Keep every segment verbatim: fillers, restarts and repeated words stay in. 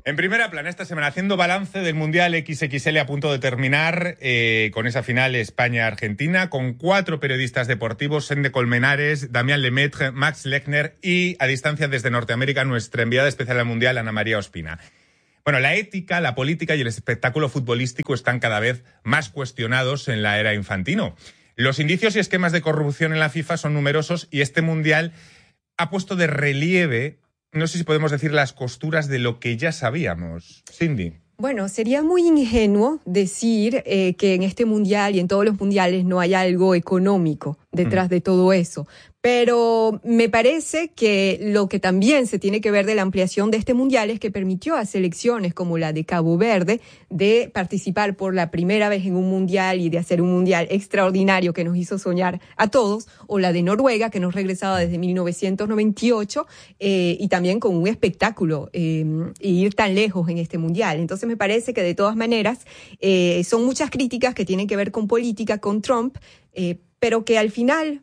En primera plana, esta semana, haciendo balance del Mundial equis equis ele a punto de terminar eh, con esa final España-Argentina, con cuatro periodistas deportivos, Sende Colmenares, Damián Lemaitre, Max Lechner y, a distancia desde Norteamérica, nuestra enviada especial al Mundial, Ana María Ospina. Bueno, la ética, la política y el espectáculo futbolístico están cada vez más cuestionados en la era Infantino. Los indicios y esquemas de corrupción en la FIFA son numerosos y este Mundial ha puesto de relieve, no sé si podemos decir, las costuras de lo que ya sabíamos. Cindy. Bueno, sería muy ingenuo decir eh, que en este mundial y en todos los mundiales no hay algo económico detrás mm. de todo eso. Pero me parece que lo que también se tiene que ver de la ampliación de este mundial es que permitió a selecciones como la de Cabo Verde de participar por la primera vez en un mundial y de hacer un mundial extraordinario que nos hizo soñar a todos, o la de Noruega, que nos regresaba desde mil novecientos noventa y ocho, eh, y también con un espectáculo, eh, e ir tan lejos en este mundial. Entonces me parece que de todas maneras eh, son muchas críticas que tienen que ver con política, con Trump, eh, pero que al final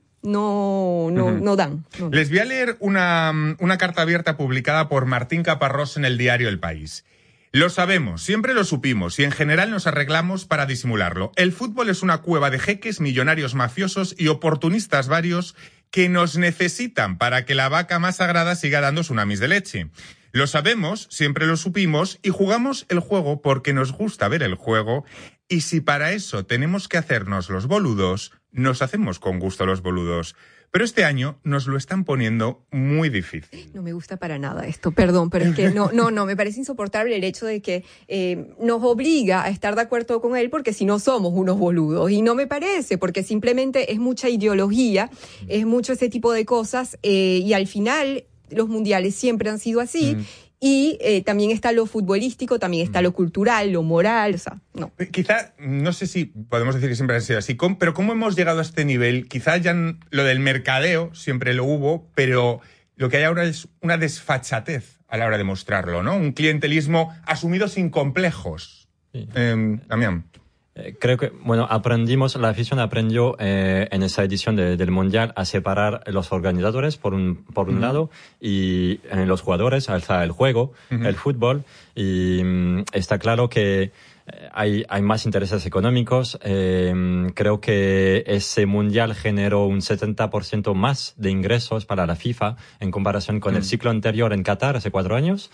no, no, uh-huh. no dan. No. Les voy a leer una, una carta abierta publicada por Martín Caparrós en el diario El País. Lo sabemos, siempre lo supimos y en general nos arreglamos para disimularlo. El fútbol es una cueva de jeques, millonarios mafiosos y oportunistas varios que nos necesitan para que la vaca más sagrada siga dando tsunamis de leche. Lo sabemos, siempre lo supimos y jugamos el juego porque nos gusta ver el juego y si para eso tenemos que hacernos los boludos, nos hacemos con gusto los boludos. Pero este año nos lo están poniendo muy difícil. No me gusta para nada esto, perdón, pero es que no, no, no, me parece insoportable el hecho de que eh, nos obliga a estar de acuerdo con él porque si no somos unos boludos. Y no me parece, porque simplemente es mucha ideología, es mucho ese tipo de cosas eh, y al final los mundiales siempre han sido así. Mm. Y eh, también está lo futbolístico, también está lo cultural, lo moral, o sea, no. Quizá, no sé si podemos decir que siempre ha sido así, pero ¿cómo hemos llegado a este nivel? Quizá ya lo del mercadeo siempre lo hubo, pero lo que hay ahora es una desfachatez a la hora de mostrarlo, ¿no? Un clientelismo asumido sin complejos. Sí. Eh, Damián. Eh, creo que, bueno, aprendimos, la afición aprendió eh, en esa edición de, del Mundial a separar los organizadores por un, por un uh-huh. lado y en los jugadores, alza el juego, uh-huh. el fútbol, y um, está claro que hay, hay más intereses económicos. Eh, creo que ese Mundial generó un setenta por ciento más de ingresos para la FIFA en comparación con uh-huh. el ciclo anterior en Qatar hace cuatro años.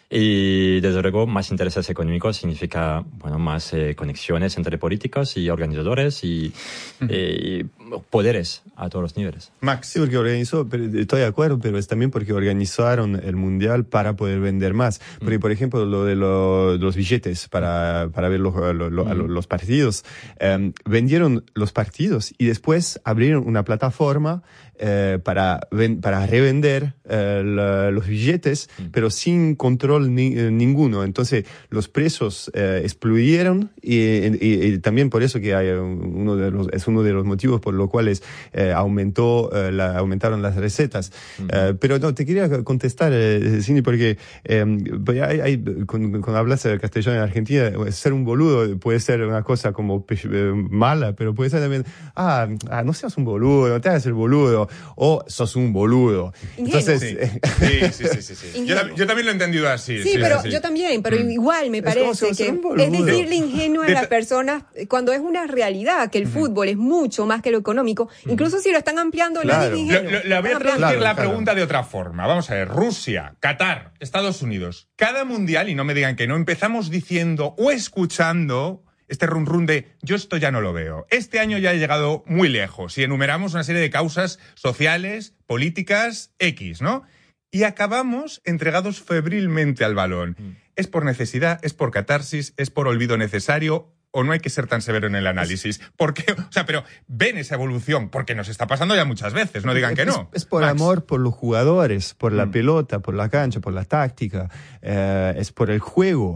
Y desde luego más intereses económicos significa bueno más eh, conexiones entre políticos y organizadores y, uh-huh. eh, y poderes a todos los niveles. Max. Sí, porque organizó, pero estoy de acuerdo, pero es también porque organizaron el Mundial para poder vender más. Porque, uh-huh. por ejemplo, lo de lo, los billetes para, para ver los, lo, lo, uh-huh. los partidos, eh, vendieron los partidos y después abrieron una plataforma Eh, para, ven, para revender eh, la, los billetes, mm. pero sin control ni, eh, ninguno. Entonces, los precios eh, explodieron y, y, y también por eso que hay uno de los, es uno de los motivos por los cuales eh, aumentó, eh, la, aumentaron las recetas. Mm. Eh, pero no, te quería contestar, eh, Cindy, porque eh, hay, hay, cuando, cuando hablas de castellano en Argentina, ser un boludo puede ser una cosa como eh, mala, pero puede ser también, ah, ah, no seas un boludo, no te hagas el boludo. O sos un boludo. Entonces, sí, sí, sí, sí, sí, sí. Yo, yo también lo he entendido así. Sí, sí pero así. Yo también, pero mm. igual me parece es que es decirle ingenuo a las personas cuando es una realidad, que el mm. fútbol es mucho más que lo económico, mm. incluso si lo están ampliando, claro. no es ingenuo. Le voy a traducir claro, la claro. pregunta de otra forma. Vamos a ver, Rusia, Qatar, Estados Unidos. Cada mundial, y no me digan que no, empezamos diciendo o escuchando este run run de yo esto ya no lo veo. Este año ya he llegado muy lejos y enumeramos una serie de causas sociales, políticas, X, ¿no? Y acabamos entregados febrilmente al balón. Mm. ¿Es por necesidad? ¿Es por catarsis? ¿Es por olvido necesario? ¿O no hay que ser tan severo en el análisis? Porque, o sea, pero ven esa evolución, porque nos está pasando ya muchas veces, no digan que no. Es, es por Max. Amor por los jugadores, por la mm. pelota, por la cancha, por la táctica, eh, es por el juego.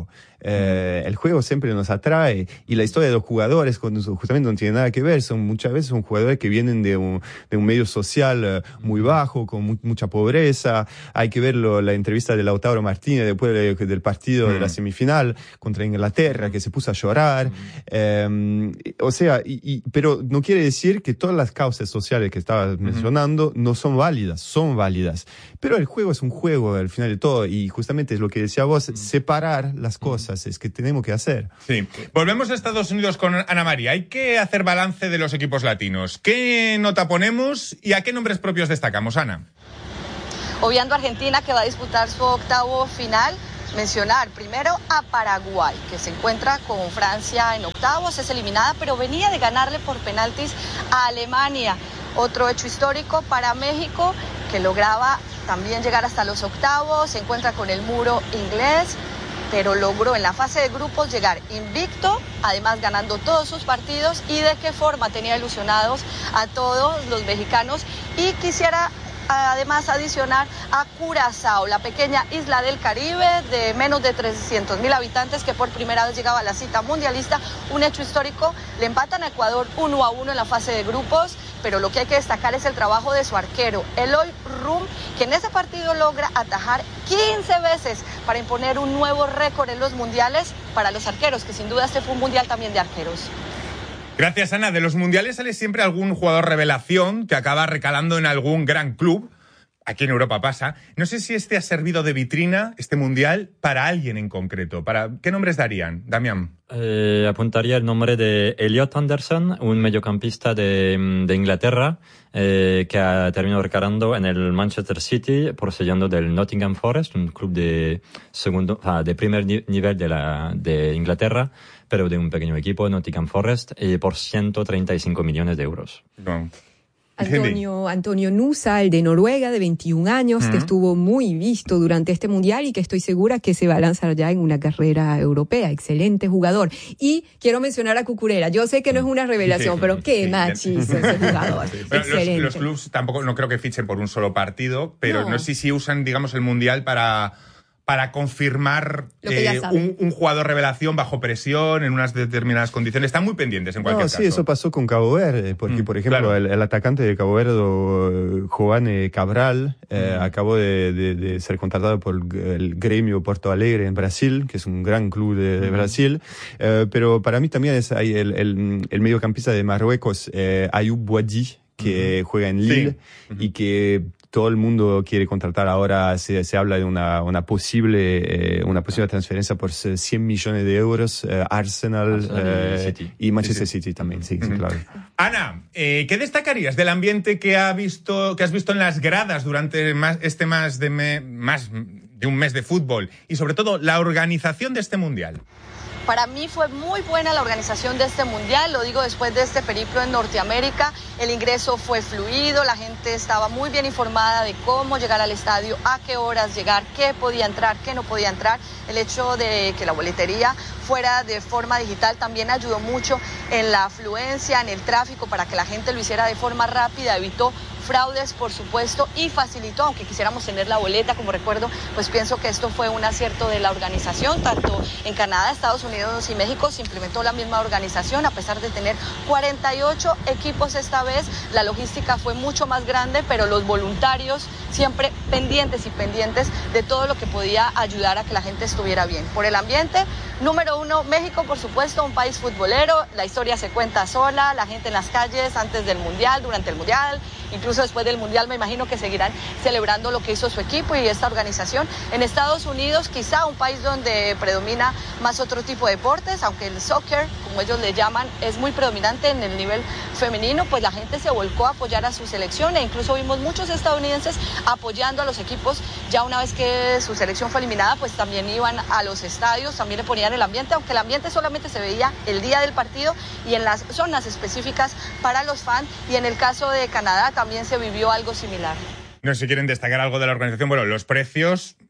Eh, el juego siempre nos atrae y la historia de los jugadores cuando justamente no tiene nada que ver, son muchas veces son jugadores que vienen de un, de un medio social uh, muy bajo, con mu mucha pobreza. Hay que verlo, la entrevista de Lautaro Martínez después de, del partido mm. de la semifinal contra Inglaterra, que se puso a llorar. Mm. Eh, o sea, y, y, pero no quiere decir que todas las causas sociales que estabas mm. mencionando no son válidas, son válidas. Pero el juego es un juego al final de todo y justamente es lo que decía vos, mm. separar las cosas, mm. es que tenemos que hacer. Sí. Volvemos a Estados Unidos con Ana María. Hay que hacer balance de los equipos latinos. ¿Qué nota ponemos y a qué nombres propios destacamos, Ana? Obviando a Argentina, que va a disputar su octavo final, mencionar primero a Paraguay, que se encuentra con Francia en octavos, es eliminada, pero venía de ganarle por penaltis a Alemania. Otro hecho histórico para México, que lograba también llegar hasta los octavos, se encuentra con el muro inglés, pero logró en la fase de grupos llegar invicto, además ganando todos sus partidos, y de qué forma tenía ilusionados a todos los mexicanos. Y quisiera además adicionar a Curazao, la pequeña isla del Caribe de menos de trescientos mil habitantes, que por primera vez llegaba a la cita mundialista. Un hecho histórico, le empatan a Ecuador uno a uno en la fase de grupos, pero lo que hay que destacar es el trabajo de su arquero, Eloy Rum, que en ese partido logra atajar quince veces para imponer un nuevo récord en los mundiales para los arqueros, que sin duda este fue un mundial también de arqueros. Gracias, Ana. De los mundiales sale siempre algún jugador revelación que acaba recalando en algún gran club. Aquí en Europa pasa. No sé si este ha servido de vitrina, este mundial, para alguien en concreto. ¿Para qué nombres darían, Damián? Eh, apuntaría el nombre de Elliot Anderson, un mediocampista de, de Inglaterra, eh, que ha terminado recalando en el Manchester City, procediendo del Nottingham Forest, un club de segundo, ah, de primer nivel de la de Inglaterra, pero de un pequeño equipo, Nottingham Forest, y por ciento treinta y cinco millones de euros. No. Antonio, Antonio Nusa, el de Noruega, de veintiún años, uh-huh. que estuvo muy visto durante este mundial y que estoy segura que se va a lanzar ya en una carrera europea. Excelente jugador. Y quiero mencionar a Cucurella. Yo sé que no es una revelación, sí, pero qué sí, machis sí. ese jugador. Sí. Excelente. Los, los clubs tampoco, no creo que fichen por un solo partido, pero no, no sé si usan, digamos, el mundial para... para confirmar eh, un, un jugador revelación bajo presión en unas determinadas condiciones. Están muy pendientes en cualquier no, caso. Sí, eso pasó con Cabo Verde, porque, mm, por ejemplo, claro. el, el atacante de Cabo Verde, Joan Cabral, eh, mm. acabó de, de, de ser contratado por el Grêmio Porto Alegre en Brasil, que es un gran club de, de mm. Brasil. Eh, pero para mí también es ahí el, el, el mediocampista de Marruecos, eh, Ayoub Boadi, que mm. juega en Lille sí. y que todo el mundo quiere contratar ahora. Se, se habla de una, una posible eh, una posible transferencia por cien millones de euros. Eh, Arsenal, Arsenal eh, y, City. y Manchester sí, sí. City también, sí, sí, claro. Ana, eh, ¿qué destacarías del ambiente que ha visto que has visto en las gradas durante más, este más de me, más de un mes de fútbol y sobre todo la organización de este mundial? Para mí fue muy buena la organización de este mundial, lo digo después de este periplo en Norteamérica. El ingreso fue fluido, la gente estaba muy bien informada de cómo llegar al estadio, a qué horas llegar, qué podía entrar, qué no podía entrar. El hecho de que la boletería fuera de forma digital también ayudó mucho en la afluencia, en el tráfico, para que la gente lo hiciera de forma rápida, evitó fraudes, por supuesto, y facilitó, aunque quisiéramos tener la boleta, como recuerdo, pues pienso que esto fue un acierto de la organización. Tanto en Canadá, Estados Unidos y México se implementó la misma organización, a pesar de tener cuarenta y ocho equipos esta vez. La logística fue mucho más grande, pero los voluntarios siempre pendientes y pendientes de todo lo que podía ayudar a que la gente estuviera bien. Por el ambiente, número uno, México, por supuesto, un país futbolero, la historia se cuenta sola, la gente en las calles antes del Mundial, durante el Mundial, incluso después del Mundial me imagino que seguirán celebrando lo que hizo su equipo y esta organización. En Estados Unidos, quizá un país donde predomina más otro tipo de deportes, aunque el soccer, como ellos le llaman, es muy predominante en el nivel femenino, pues la gente se volcó a apoyar a su selección e incluso vimos muchos estadounidenses apoyando a los equipos. Ya una vez que su selección fue eliminada, pues también iban a los estadios, también le ponían el ambiente, aunque el ambiente solamente se veía el día del partido y en las zonas específicas para los fans, y en el caso de Canadá también se vivió algo similar. No sé si quieren destacar algo de la organización. Bueno, los precios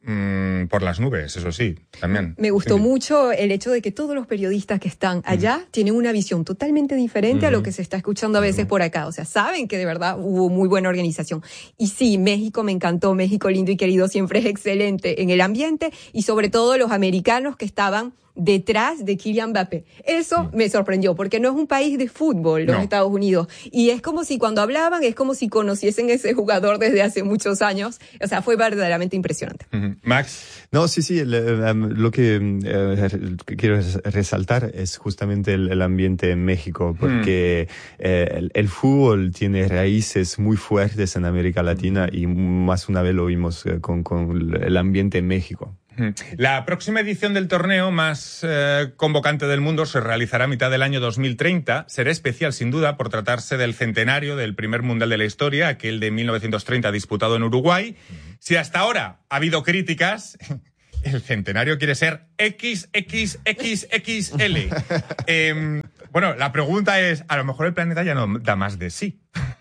mmm, por las nubes, eso sí, también. Me gustó sí. mucho el hecho de que todos los periodistas que están allá mm. tienen una visión totalmente diferente mm. a lo que se está escuchando a veces mm. por acá. O sea, saben que de verdad hubo muy buena organización. Y sí, México me encantó, México lindo y querido siempre es excelente en el ambiente y sobre todo los americanos que estaban detrás de Kylian Mbappé. Eso me sorprendió, porque no es un país de fútbol, los no. Estados Unidos. Y es como si cuando hablaban, es como si conociesen a ese jugador desde hace muchos años. O sea, fue verdaderamente impresionante. Uh-huh. Max. No, sí, sí. El, um, lo que uh, quiero resaltar es justamente el, el ambiente en México, porque mm. eh, el, el fútbol tiene raíces muy fuertes en América Latina y más una vez lo vimos uh, con, con el ambiente en México. La próxima edición del torneo más eh, convocante del mundo se realizará a mitad del año dos mil treinta. Será especial, sin duda, por tratarse del centenario del primer mundial de la historia, aquel de mil novecientos treinta disputado en Uruguay. Si hasta ahora ha habido críticas, el centenario quiere ser equis equis equis equis ele. eh, bueno, la pregunta es, a lo mejor el planeta ya no da más de sí.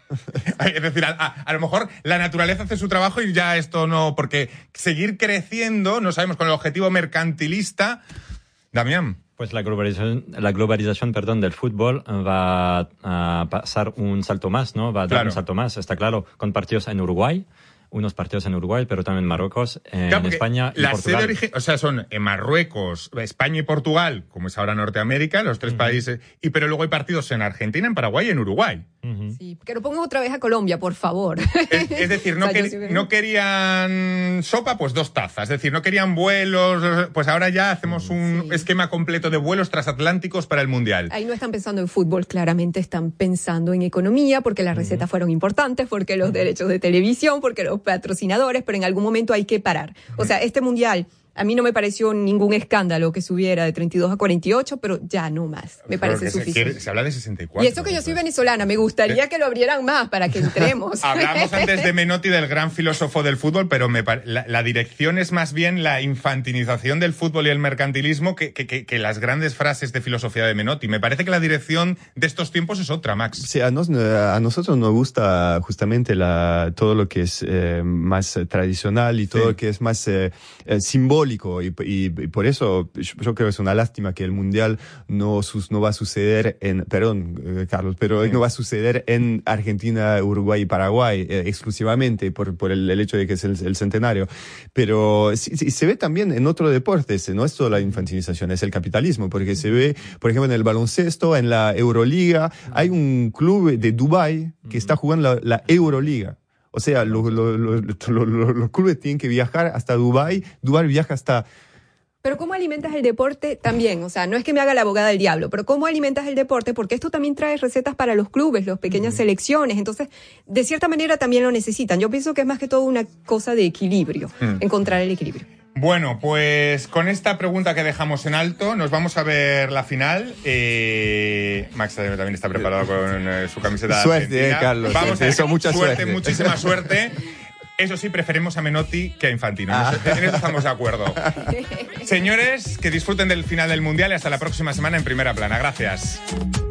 Es decir, a, a, a lo mejor la naturaleza hace su trabajo y ya esto no... Porque seguir creciendo, no sabemos, con el objetivo mercantilista... Damián. Pues la globalización, la globalización perdón, del fútbol va a pasar un salto más, ¿no? Va a dar claro. un salto más, está claro, con partidos en Uruguay, unos partidos en Uruguay, pero también en Marruecos, en claro, España y la Portugal. Sede origi- o sea, son en Marruecos, España y Portugal, como es ahora Norteamérica, los tres uh-huh. países, y pero luego hay partidos en Argentina, en Paraguay y en Uruguay. Uh-huh. Sí, que lo pongan otra vez a Colombia, por favor. Es, es decir, no, o sea, que, no querían sopa, pues dos tazas. Es decir, no querían vuelos, pues ahora ya hacemos un sí. esquema completo de vuelos transatlánticos para el Mundial. Ahí no están pensando en fútbol, claramente están pensando en economía, porque las recetas uh-huh. fueron importantes, porque los uh-huh. derechos de televisión, porque los patrocinadores, pero en algún momento hay que parar. O sea, este mundial, a mí no me pareció ningún escándalo que subiera de treinta y dos a cuarenta y ocho, pero ya no más. Me parece se suficiente. Quiere, se habla de sesenta y cuatro. Y eso que yo soy venezolana, me gustaría ¿Eh? que lo abrieran más para que entremos. Hablamos antes de Menotti, del gran filósofo del fútbol, pero me pare... la, la dirección es más bien la infantilización del fútbol y el mercantilismo que, que, que, que las grandes frases de filosofía de Menotti. Me parece que la dirección de estos tiempos es otra, Max. Sí, a, nos, a nosotros nos gusta justamente la, todo lo que es eh, más tradicional y todo sí. lo que es más eh, eh, simbólico y, y Y por eso yo, yo creo que es una lástima que el Mundial no, sus, no va a suceder en, perdón, eh, Carlos, pero sí. no va a suceder en Argentina, Uruguay y Paraguay eh, exclusivamente por, por el, el hecho de que es el, el centenario. Pero sí, sí, se ve también en otros deportes, no es solo la infantilización, es el capitalismo, porque se ve, por ejemplo, en el baloncesto, en la Euroliga, hay un club de Dubái que está jugando la, la Euroliga. O sea, los lo, lo, lo, lo, lo clubes tienen que viajar hasta Dubái, Dubái viaja hasta... Pero ¿cómo alimentas el deporte también? O sea, no es que me haga la abogada del diablo, pero ¿cómo alimentas el deporte? Porque esto también trae recetas para los clubes, las pequeñas mm. selecciones. Entonces, de cierta manera también lo necesitan. Yo pienso que es más que todo una cosa de equilibrio, mm. encontrar el equilibrio. Bueno, pues con esta pregunta que dejamos en alto, nos vamos a ver la final. Eh, Max también está preparado con eh, su camiseta. Suerte, eh, Carlos. Vamos a ver, eso, mucha suerte, suerte, muchísima suerte. Eso sí, preferimos a Menotti que a Infantino. Ah. En eso estamos de acuerdo. Señores, que disfruten del final del Mundial y hasta la próxima semana en Primera Plana. Gracias.